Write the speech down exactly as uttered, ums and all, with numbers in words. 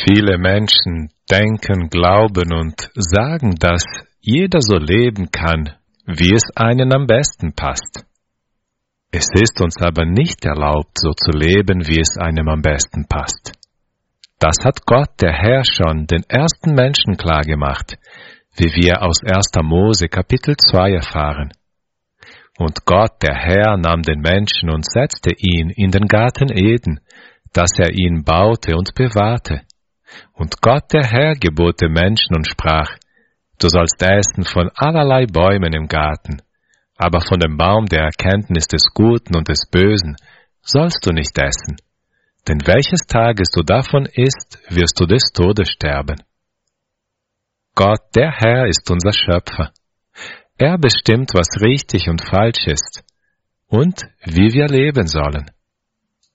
Viele Menschen denken, glauben und sagen, dass jeder so leben kann, wie es einen am besten passt. Es ist uns aber nicht erlaubt, so zu leben, wie es einem am besten passt. Das hat Gott, der Herr, schon den ersten Menschen klargemacht, wie wir aus erster Mose Kapitel zwei erfahren. Und Gott, der Herr, nahm den Menschen und setzte ihn in den Garten Eden, dass er ihn baute und bewahrte. Und Gott, der Herr, gebot dem Menschen und sprach, du sollst essen von allerlei Bäumen im Garten, aber von dem Baum der Erkenntnis des Guten und des Bösen sollst du nicht essen, denn welches Tages du davon isst, wirst du des Todes sterben. Gott, der Herr, ist unser Schöpfer. Er bestimmt, was richtig und falsch ist und wie wir leben sollen.